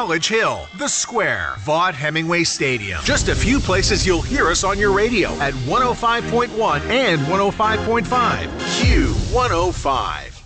College Hill, The Square, Vaught Hemingway Stadium. Just a few places you'll hear us on your radio at 105.1 and 105.5. Q105.